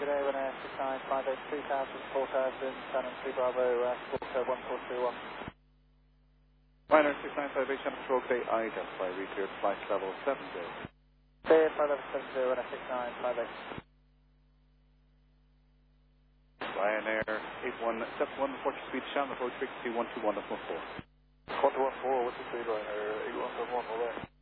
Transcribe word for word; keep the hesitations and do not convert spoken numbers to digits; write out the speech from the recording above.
good day, one six nine five eight three thousand, four thousand, San and three Bravo, uh, Squawk one four two one. Ryanair six nine five eight, Channel Control, Bay identify, recleared flight level seven zero. Clear, flight level seven zero, one six nine five eight. Ryanair eight one seven one, report your speed, Channel approach frequency one two one point four. one two one four, what's the speed, Ryanair eight one seven one, all right.